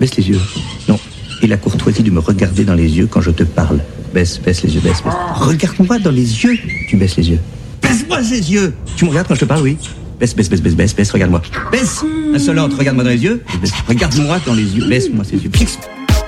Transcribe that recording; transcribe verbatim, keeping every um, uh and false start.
Baisse les yeux. Non. Et la courtoisie de me regarder dans les yeux quand je te parle. Baisse, baisse les yeux, baisse, baisse. Regarde-moi dans les yeux. Tu baisses les yeux. Baisse-moi les yeux. Tu me regardes quand je te parle, oui. Baisse, baisse, baisse, baisse, baisse, baisse, regarde-moi. Baisse. Insolente, regarde-moi dans les yeux. Baisse. Regarde-moi dans les yeux. Baisse-moi ces yeux. Fixe.